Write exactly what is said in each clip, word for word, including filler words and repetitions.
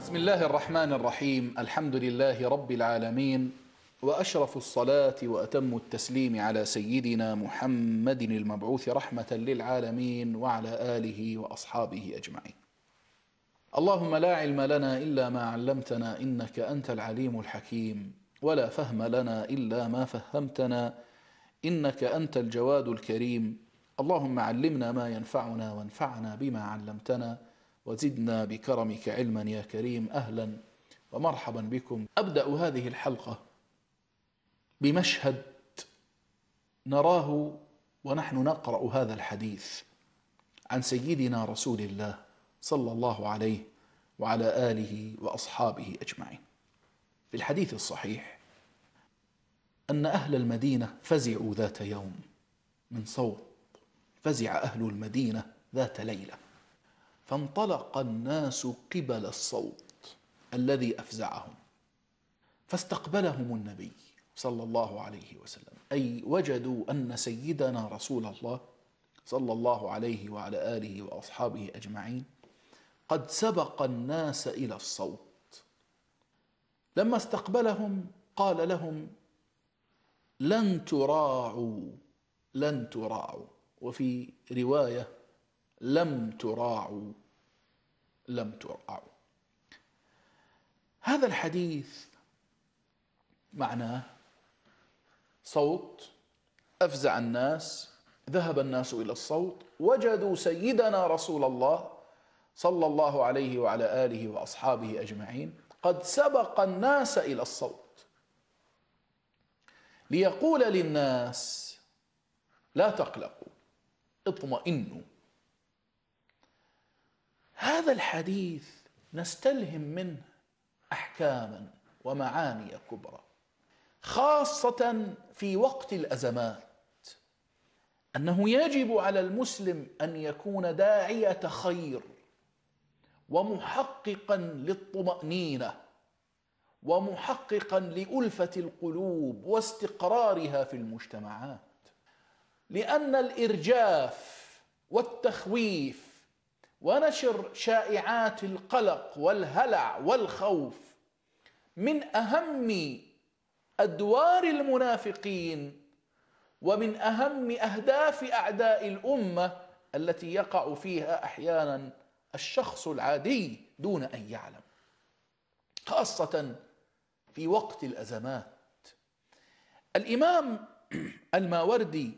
بسم الله الرحمن الرحيم. الحمد لله رب العالمين، وأشرف الصلاة وأتم التسليم على سيدنا محمد المبعوث رحمة للعالمين وعلى آله وأصحابه أجمعين. اللهم لا علم لنا إلا ما علمتنا إنك أنت العليم الحكيم، ولا فهم لنا إلا ما فهمتنا إنك أنت الجواد الكريم. اللهم علمنا ما ينفعنا وانفعنا بما علمتنا وزدنا بكرمك علما يا كريم. أهلا ومرحبا بكم. أبدأ هذه الحلقة بمشهد نراه ونحن نقرأ هذا الحديث عن سيدنا رسول الله صلى الله عليه وعلى آله وأصحابه أجمعين. في الحديث الصحيح أن أهل المدينة فزعوا ذات يوم من صوت، فزع أهل المدينة ذات ليلة، فانطلق الناس قبل الصوت الذي أفزعهم، فاستقبلهم النبي صلى الله عليه وسلم، أي وجدوا أن سيدنا رسول الله صلى الله عليه وعلى آله وأصحابه أجمعين قد سبق الناس إلى الصوت. لما استقبلهم قال لهم: لن تراعوا لن تراعوا، وفي رواية لم تراعوا لم تراعوا. هذا الحديث معناه صوت أفزع الناس، ذهب الناس إلى الصوت، وجدوا سيدنا رسول الله صلى الله عليه وعلى آله وأصحابه أجمعين قد سبق الناس إلى الصوت، ليقول للناس: لا تقلقوا، اطمئنوا. هذا الحديث نستلهم منه أحكاما ومعاني كبرى، خاصة في وقت الأزمات، أنه يجب على المسلم أن يكون داعية خير ومحققا للطمأنينة ومحققا لألفة القلوب واستقرارها في المجتمعات، لأن الإرجاف والتخويف ونشر شائعات القلق والهلع والخوف من أهم أدوار المنافقين ومن أهم أهداف أعداء الأمة التي يقع فيها أحيانا الشخص العادي دون أن يعلم، خاصة في وقت الأزمات. الإمام الماوردي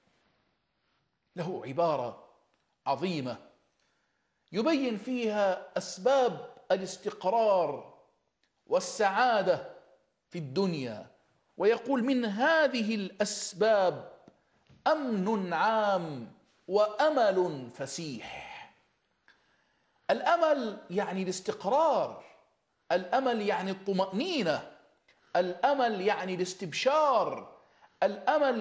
له عبارة عظيمة يبين فيها أسباب الاستقرار والسعادة في الدنيا، ويقول: من هذه الأسباب أمن عام وأمل فسيح. الأمل يعني الاستقرار، الأمل يعني الطمأنينة، الأمل يعني الاستبشار، الأمل